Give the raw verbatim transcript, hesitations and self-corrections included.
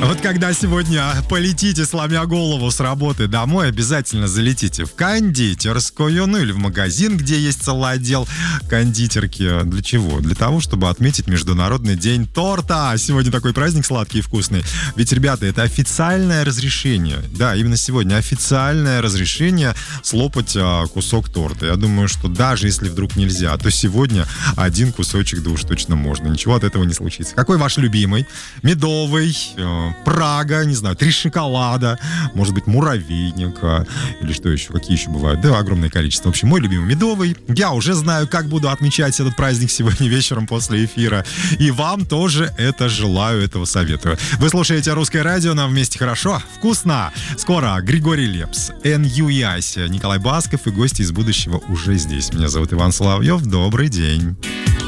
Вот когда сегодня полетите, сломя голову с работы домой, обязательно залетите в кондитерскую, ну или в магазин, где есть целый отдел кондитерки. Для чего? Для того, чтобы отметить Международный день торта. Сегодня такой праздник сладкий и вкусный. Ведь, ребята, это официальное разрешение. Да, именно сегодня официальное разрешение слопать а, кусок торта. Я думаю, что даже если вдруг нельзя, то сегодня один кусочек да уж точно можно. Ничего от этого не случится. Какой ваш любимый? Медовый, э, Прага, не знаю, три шоколада, может быть, муравейник, э, или что еще, какие еще бывают? Да, огромное количество. В общем, мой любимый медовый. Я уже знаю, как буду отмечать этот праздник сегодня вечером после эфира. И вам тоже это желаю, этого советую. Вы слушаете «Русское радио», нам вместе хорошо, вкусно. Скоро Григорий Лепс, эн ю и Ася, Николай Басков и гости из будущего уже здесь. Меня зовут Иван Соловьев. Добрый день.